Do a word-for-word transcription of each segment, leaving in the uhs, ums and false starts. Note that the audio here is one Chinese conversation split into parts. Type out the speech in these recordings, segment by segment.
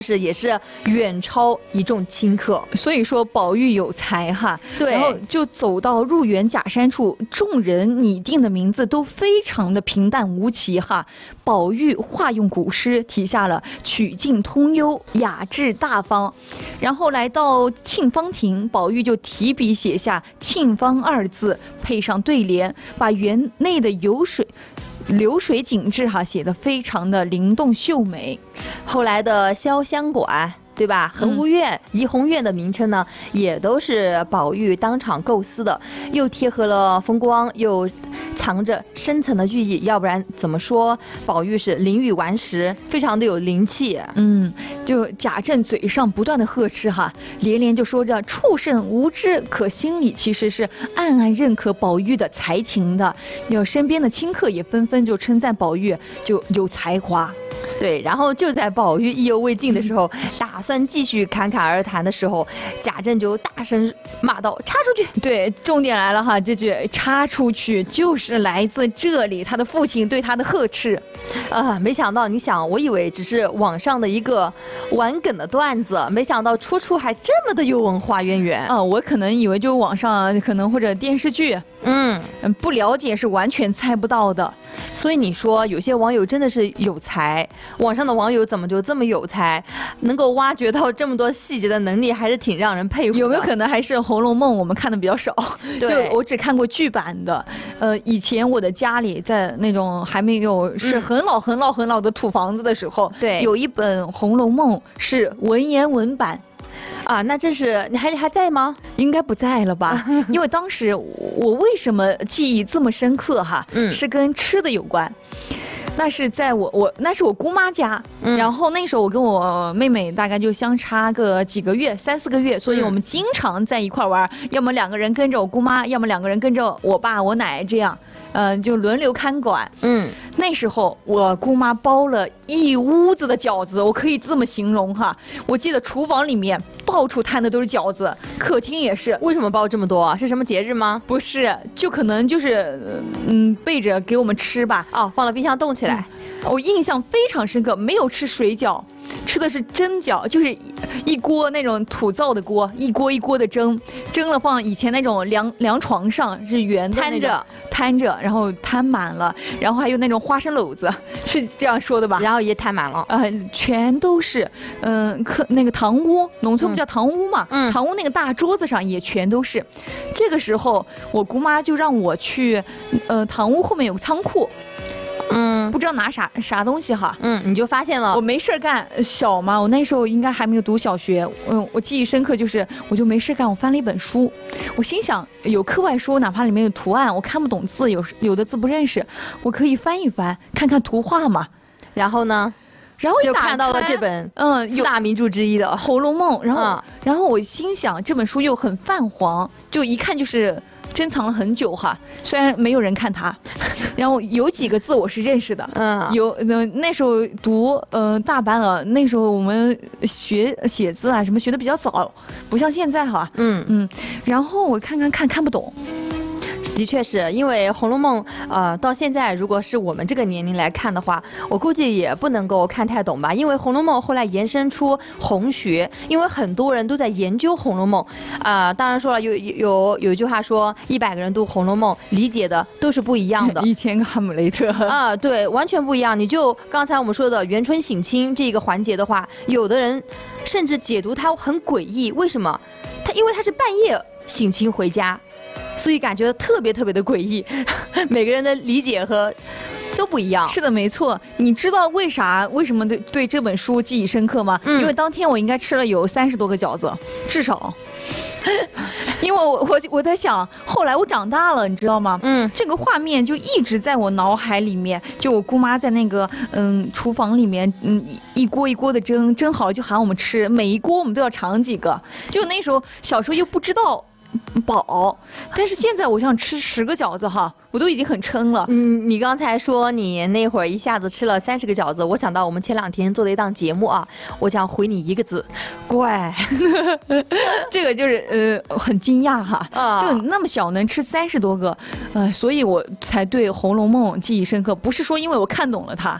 是也是远超一众亲客， 所以说宝玉有才哈。 对， 然后就走到入园假山处，众人拟定的名字都非常的平淡无奇哈。宝玉化用古诗题下了曲径通幽，雅致大方。然后来到沁芳亭，宝玉就提笔写下沁芳二字，配上对联，把园内的游水流水景致哈写得非常的灵动秀美。 后来的潇湘馆，对吧？恒芜苑、嗯、怡红院的名称呢，也都是宝玉当场构思的，又贴合了风光，又藏着深层的寓意。要不然怎么说宝玉是灵语顽石，非常的有灵气？ 嗯，就贾政嘴上不断的呵斥哈，连连就说着畜生无知，可心里其实是暗暗认可宝玉的才情的。有身边的亲客也纷纷就称赞宝玉就有才华。 对，然后就在宝玉意犹未尽的时候，打算继续侃侃而谈的时候，贾政就大声骂道：“插出去！” 对，重点来了哈，这句“插出去”就是来自这里，他的父亲对他的呵斥。 啊、呃，没想到，你想，我以为只是网上的一个玩梗的段子，没想到出处还这么的有文化渊源啊、呃！我可能以为就网上可能或者电视剧， 嗯， 不了解是完全猜不到的。 所以你说有些网友真的是有才，网上的网友怎么就这么有才，能够挖掘到这么多细节的能力，还是挺让人佩服的。 有没有可能还是《红楼梦》我们看的比较少？ 对， 就我只看过剧版的。呃，以前我的家里在那种还没有是很老很老很老的土房子的时候， 对、嗯， 有一本《红楼梦》是文言文版。 啊，那这是你还还在吗？ 应该不在了吧？因为当时我为什么记忆这么深刻哈？嗯，是跟吃的有关。那是在我我那是我姑妈家、嗯，然后那时候我跟我妹妹大概就相差个几个月，三四个月，所以我们经常在一块玩、嗯，要么两个人跟着我姑妈，要么两个人跟着我爸我奶这样。嗯、呃，就轮流看管。嗯，那时候我姑妈包了一屋子的饺子，我可以这么形容哈。我记得厨房里面到处摊的都是饺子，客厅也是。 为什么包这么多？是什么节日吗？ 不是，就可能就是嗯备着给我们吃吧。 哦，放到冰箱冻起来。 嗯、我印象非常深刻，没有吃水饺。吃的是蒸饺，就是一锅那种土灶的锅，一锅一锅的蒸，蒸了放以前那种凉凉床上是圆的摊着摊着，然后摊满了，然后还有那种花生篓子，是这样说的吧？ 然后也摊满了， 呃，全都是，嗯、呃，可那个堂屋，农村不叫堂屋嘛，嗯，堂屋那个大桌子上也全都是。这个时候，我姑妈就让我去，呃，堂屋后面有个仓库。嗯，不知道拿啥啥东西哈， 嗯，你就发现了， 我没事干，小嘛，我那时候应该还没有读小学，嗯，我记忆深刻，就是我就没事干，我翻了一本书，我心想有课外书，哪怕里面有图案，我看不懂字，有有的字不认识，我可以翻一翻，看看图画嘛。 然后呢， 然后就看到了这本嗯四大名著之一的《 红楼梦》，然后、嗯、然后我心想这本书又很泛黄，就一看就是珍藏了很久哈，虽然没有人看它，然后有几个字我是认识的，嗯，有呃那时候读呃大班了，那时候我们学写字啊什么学的比较早，不像现在哈，嗯嗯，然后我看看看看不懂。 的确是因为《红楼梦》呃，到现在如果是我们这个年龄来看的话，我估计也不能够看太懂吧。因为《红楼梦》后来延伸出红学，因为很多人都在研究《红楼梦》啊、呃。当然说了，有有有一句话说，一百个人读《红楼梦》，理解的都是不一样的。 一千个哈姆雷特啊、呃，对，完全不一样。你就刚才我们说的元春省亲这个环节的话，有的人甚至解读它很诡异。为什么？他因为他是半夜省亲回家。所以感觉特别特别的诡异，每个人的理解和都不一样。 是的，没错。你知道为啥为什么对对这本书记忆深刻吗？嗯、因为当天我应该吃了有三十多个饺子，至少。因为我我我在想，后来我长大了，你知道吗？嗯，这个画面就一直在我脑海里面。就我姑妈在那个嗯厨房里面，嗯一锅一锅的蒸，蒸好了就喊我们吃，每一锅我们都要尝几个。就那时候小时候又不知道。饱，但是现在我想吃十个饺子哈，我都已经很撑了。 嗯，你刚才说你那会儿一下子吃了三十个饺子，我想到我们前两天做的一档节目啊，我想回你一个字，乖。 这个就是呃很惊讶哈，啊、就那么小能吃三十多个，呃，所以我才对《红楼梦》记忆深刻，不是说因为我看懂了它。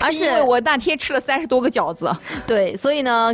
而是因为我那天吃了三十多个饺子。 对，所以呢。